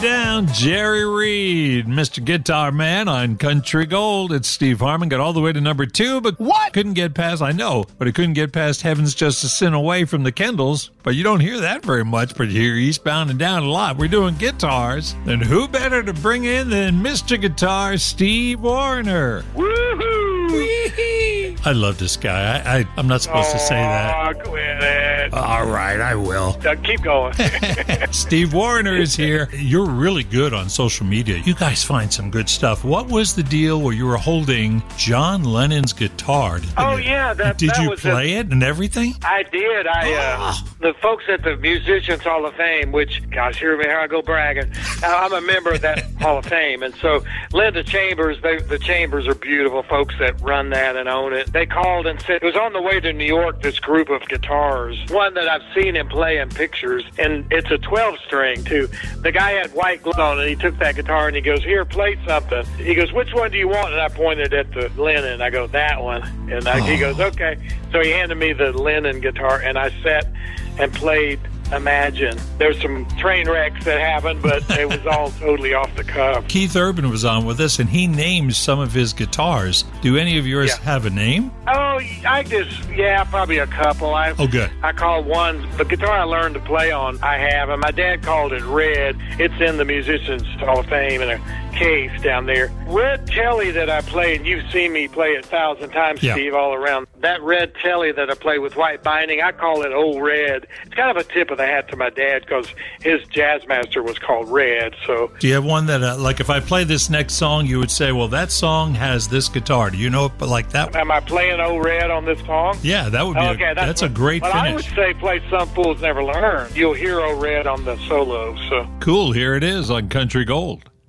Down Jerry Reed, Mr. Guitar Man on Country Gold. It's Steve Harmon. Got all the way to number 2, but couldn't get past, I know, but he couldn't get past Heaven's Just a Sin Away from the Kendalls. But you don't hear that very much, but you hear Eastbound and Down a lot. We're doing guitars. And who better to bring in than Mr. Guitar, Steve Wariner? Woohoo! I love this guy. I'm not supposed to say that. Quit it. All right, I will. Keep going. Steve Wariner is here. You're really good on social media. You guys find some good stuff. What was the deal where you were holding John Lennon's guitar? Did you play it and everything? I did. The folks at the Musicians Hall of Fame, which, gosh, here I go bragging. I'm a member of that Hall of Fame. And so Linda Chambers, the Chambers are beautiful folks that run that and own it. They called and said, it was on the way to New York, this group of guitars, one that I've seen him play in pictures, and it's a 12-string, too. The guy had white gloves on, and he took that guitar, and he goes, here, play something. He goes, which one do you want? And I pointed at the Lennon. I go, that one. And he goes, okay. So he handed me the Lennon guitar, and I sat and played Imagine. There's some train wrecks that happened, but it was all totally off the cuff. Keith Urban was on with us, and he named some of his guitars. Do any of yours have a name? Oh, probably a couple. Good. I call one, the guitar I learned to play on, I have, and my dad called it Red. It's in the Musicians Hall of Fame in a case down there. Red Telly that I play, and you've seen me play it 1,000 times, Steve, all around. That Red Telly that I play with white binding, I call it Old Red. It's kind of a tip of the hat to my dad because his jazz master was called Red. So, do you have one that, like, if I play this next song, you would say, well, that song has this guitar? Do you know it like that? Am I playing Old Red on this song? Yeah, that would be that's a great finish. I would say play Some Fools Never Learn. You'll hear Old Red on the solo. So cool. Here it is on Country Gold.